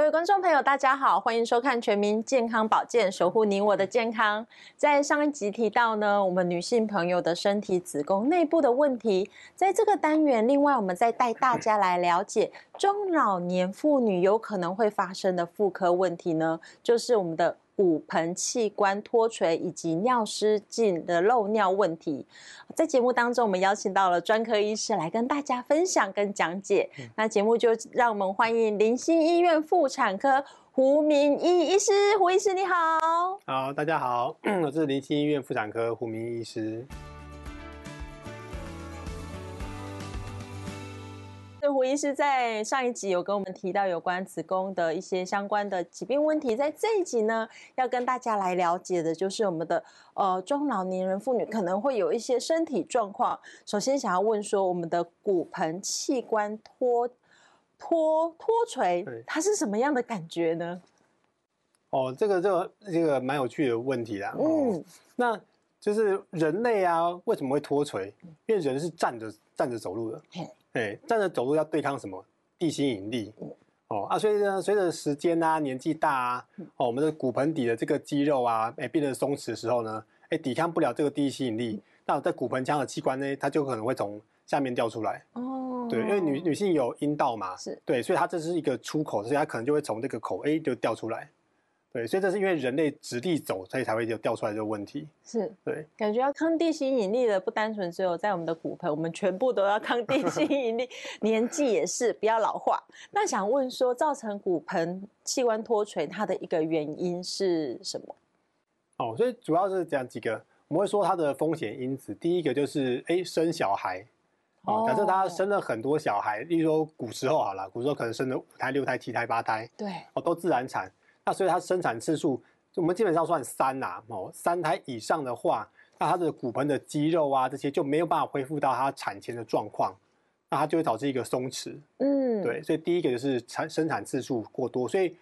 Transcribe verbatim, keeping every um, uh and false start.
位观众朋友，大家好，欢迎收看《全民健康保健》，守护你我的健康。在上一集提到呢，我们女性朋友的身体子宫内部的问题，在这个单元，另外我们再带大家来了解中老年妇女有可能会发生的妇科问题呢，就是我们的骨盆器官脱垂以及尿失禁的漏尿问题。在节目当中，我们邀请到了专科医师来跟大家分享跟讲解。嗯、那节目就让我们欢迎林新医院妇产科胡明义医师。胡医师你好。 好，大家好，我是林新医院妇产科胡明义医师。 胡医师在上一集有跟我们提到有关子宫的一些相关的疾病问题，在这一集呢，要跟大家来了解的就是我们的呃中老年人妇女可能会有一些身体状况。首先想要问说，我们的骨盆器官脱脱脱垂，它是什么样的感觉呢？ 哦，这个这个这个蛮有趣的问题啦。嗯，哦、那就是人类啊，为什么会脱垂？因为人是站着站着走路的。对，站着走路要对抗什么？地心引力。哦啊，所以呢，随着时间啊、年纪大啊，哦，我们的骨盆底的这个肌肉啊，哎，变得松弛的时候呢，哎，抵抗不了这个地心引力，那在骨盆腔的器官呢，它就可能会从下面掉出来。哦，对，因为女女性有阴道嘛，是对，所以它这是一个出口，所以它可能就会从这个口 A 就掉出来。对，所以这是因为人类直立走，所以才会有掉出来这个问题。 是， 对， 感觉要抗地心引力的不单纯只有在我们的骨盆，我们全部都要抗地心引力。年纪也是，不要老化。那想问说，造成骨盆器官脱垂，它的一个原因是什么？ 哦，所以主要是讲几个，我们会说它的风险因子。第一个就是哎，生小孩。哦，假设他生了很多小孩，例如说古时候好了，古时候可能生了五胎、六胎、七胎、八胎， 对， 哦，都自然产。那所以它生产次数，我们基本上算三呐、啊，哦，三胎以上的话，那它的骨盆的肌肉啊这些就没有办法恢复到它产前的状况，那它就会导致一个松弛。嗯，对，所以第一个就是产生产次数过多，所以